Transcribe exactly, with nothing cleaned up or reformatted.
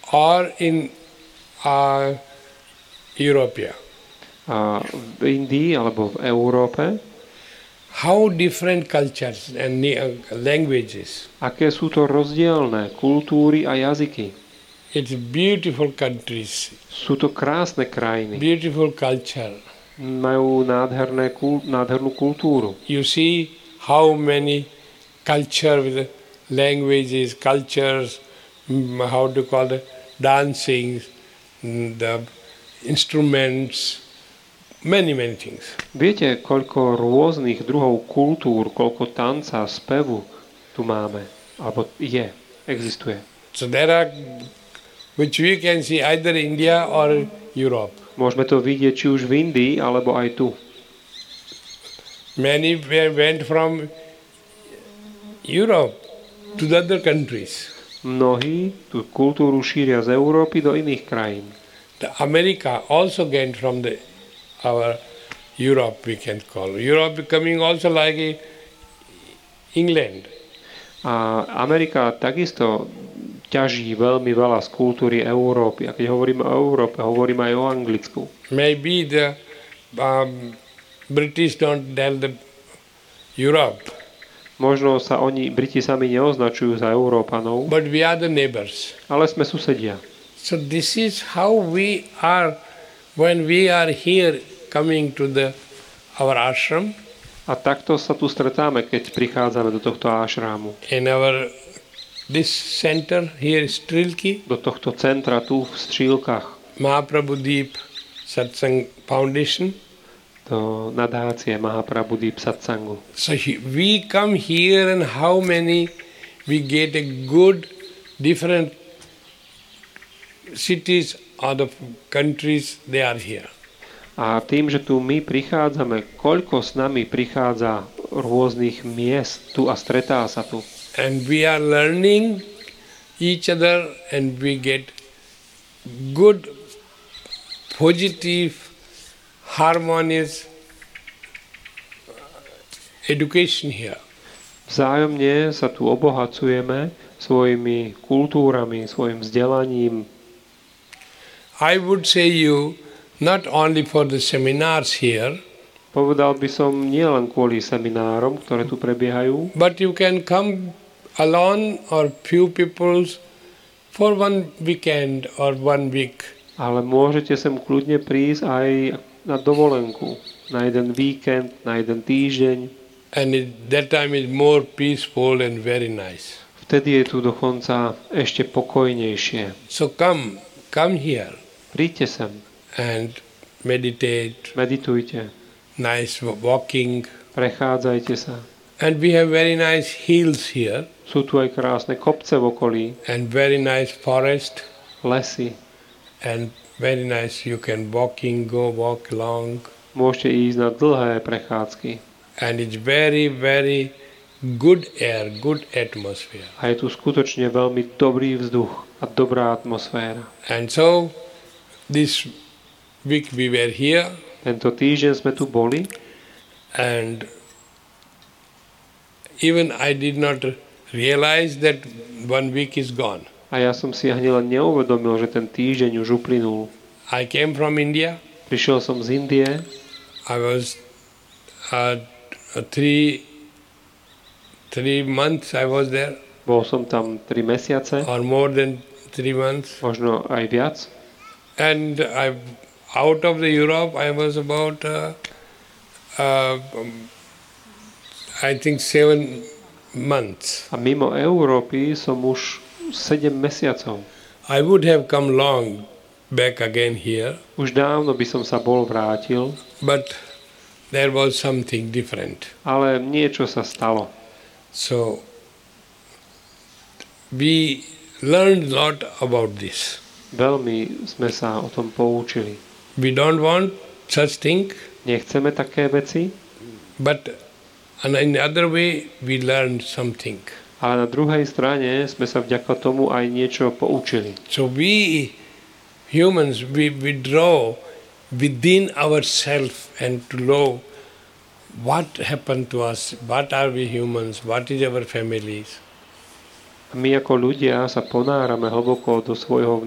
or in uh, Europe. A v Indii alebo v Európe, How different cultures and uh, languages. aké sú to rozdielne kultúry a jazyky. It's beautiful countries, Sú to krásne krajiny. beautiful culture. Majú nádherné, kul- nádhernú kultúru. You see how many culture with languages, cultures, mm, how to call it, dancing, mm, the instruments, many, many things. Viete, koľko rôznych druhov kultúr, koľko tanca, spevu tu máme? Alebo je, existuje. So there are, which we can see either India or Europe. Môžeme to vidieť či už v Indii, alebo aj tu. Many were- went from Europe to the other countries. Mnohí tú kultúru šíria z Európy do iných krajín. The America also gained from the our Europe, we can call. Europe becoming also like a England. A Amerika takisto ťaží veľmi veľa z kultúry Európy. A keď hovoríme o Európe, hovoríme aj o Anglicku. Maybe the um, British don't tell the Europe, Možno sa oni, Briti sami neoznačujú za Európanov, but we are the neighbors. ale sme susedia. So this is how we are when we are here coming to the our ashram. A takto sa tu stretáme, keď prichádzame do tohto ášrámu. In our this center here is Trilki, Do tohto centra tu v Střílkach, Mahaprabhu Deep Satsang Foundation. do nadácie Mahaprabhu Deep Satsangu. So he, we come here and how many we get a good different cities or the countries they are here. A tým, že tu my prichádzame, koľko s nami prichádza rôznych miest tu a stretá sa tu. And we are learning each other and we get good, positive, harmonious education here. Vzájomne sa tu obohacujeme svojimi kultúrami, svojim vzdelaním. I would say you, not only for the seminars here, Povedal by som nielen kvôli seminárom, ktoré tu prebiehajú, but you can come alone or few peoples for one weekend or one week. ale môžete sem kľudne prísť aj na dovolenku, na jeden víkend, na jeden týždeň. And it, that time is more peaceful and very nice. Vtedy je tu dokonca ešte pokojnejšie. So come, come here Príďte sem, and meditate, meditujte, nice walking. prechádzajte sa. And we have very nice hills here Sú tu aj krásne kopce v okolí, and very nice forest lesy. and very nice you can walking, go walk along. Môžete ísť na dlhé prechádzky. And it's very, very good air, good atmosphere. A je tu skutočne veľmi dobrý vzduch a dobrá atmosféra. And so this week we were here Tento týždeň sme tu boli and even I did not realize that one week is gone. a ja som si ani len neuvedomil, že ten týždeň už uplynul. I came from India. Prišiel som z Indie, I was uh, three, three months I was there, bol som tam tri mesiace, or more than three months. možno aj viac. And I, out of the Europe, I was about, uh, uh, um, I think, seven months. A mimo Európy som už sedem mesiacov. I would have come long back again here, Už dávno by som sa bol vrátil, but there was something different. ale niečo sa stalo. So we learned a lot about this. Veľmi sme sa o tom poučili. We don't want such thing, Nechceme také veci, but and in the other way we learned something. ale na druhej strane sme sa vďaka tomu aj niečo poučili. So we humans, we withdraw within ourselves and to know what happened to us, what are we humans, what is our families. A my ako ľudia sa ponárame hlboko do svojho